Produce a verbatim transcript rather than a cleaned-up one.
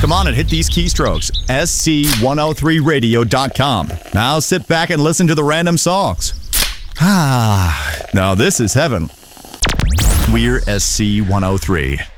Come on and hit these keystrokes. S C one oh three radio dot com. Now sit back and listen to the random songs. Ah, now this is heaven. We're S C one oh three.